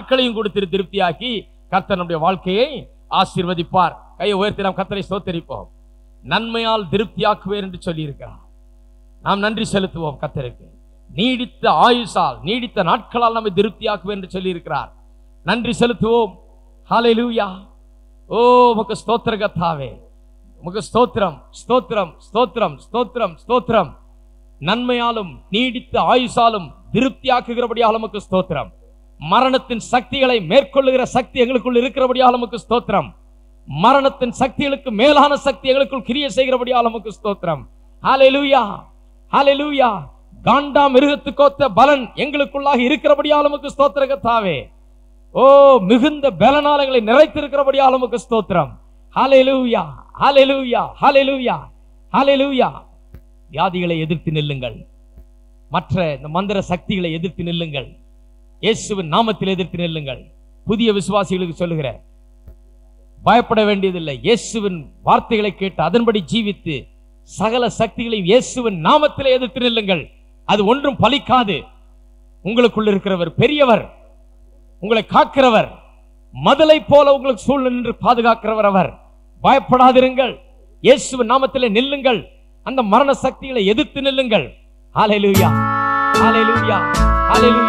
நாட்களையும் கொடுத்து திருப்தியாக்கி கர்த்தர் நம்முடைய வாழ்க்கையை ஆசீர்வதிப்பார். கையை உயர்த்தி நாம் கர்த்தரை ஸ்தோத்திரிப்போம். நன்மையால் திருப்தியாக்குவேன் என்று சொல்லி இருக்கிறார். நாம் நன்றி செலுத்துவோம் கர்த்தருக்கு. நீடித்த ஆயுசால், நீடித்த நாட்களால் நம்மை திருப்தியாக்குவேன் என்று சொல்லி இருக்கிறார். நன்றி செலுத்துவோம். ஹல்லேலூயா. ஓ உமக்கு ஸ்தோத்திர கர்த்தாவே, உமக்கு ஸ்தோத்திரம், ஸ்தோத்திரம், ஸ்தோத்திரம், ஸ்தோத்திரம், ஸ்தோத்திரம். நன்மையாலும் நீடித்த ஆயுசாலும் திருப்தியாக்குகிறபடியால் உமக்கு ஸ்தோத்திரம். மரணத்தின் சக்திகளை மேற்கொள்ளுகிற சக்தி எங்களுக்குள் இருக்கிறபடியால் உமக்கு ஸ்தோத்திரம். மரணத்தின் சக்திகளுக்கு மேலான சக்தி எங்களுக்குள் கிரியை செய்கிறபடியால் உமக்கு ஸ்தோத்திரம். ஹல்லேலூயா, ஹல்லேலூயா. காண்டா மிருகத்துக்கொத்த பலன் எங்களுக்குள்ளாக இருக்கிறபடியால் உமக்கு ஸ்தோத்திர கர்த்தாவே. ஓ மிகுந்த பலனால் எங்களை நிறைத்திருக்கிறபடியால் உமக்கு ஸ்தோத்திரம். ஹல்லேலூயா, ஹல்லேலூயா, ஹல்லேலூயா, ஹல்லேலூயா. வியாதிகளை எதிர்த்து நில்லுங்கள். மற்ற இந்த மந்திர சக்திகளை எதிர்த்து நில்லுங்கள். இயேசுவின் நாமத்தில் எதிர்த்து நில்லுங்கள். புதிய விசுவாசிகளுக்கு சொல்லுகிற, பயப்பட வேண்டியதில்லை. இயேசுவின் வார்த்தைகளை கேட்டு அதன்படி ஜீவித்து சகல சக்திகளையும் இயேசுவின் நாமத்தில் எதிர்த்து நில்லுங்கள். அது ஒன்றும் பலிக்காது. உங்களுக்குள் இருக்கிறவர் பெரியவர், உங்களை காக்கிறவர், மதலை போல உங்களுக்கு சூழ் நின்று பாதுகாக்கிறவர் அவர். பயப்படாதிருங்கள். இயேசுவின் நாமத்திலே நில்லுங்கள். அந்த மரண சக்திகளை எதிர்த்து நில்லுங்கள். ஹல்லேலூயா, ஹல்லேலூயா, ஹல்லேலூயா.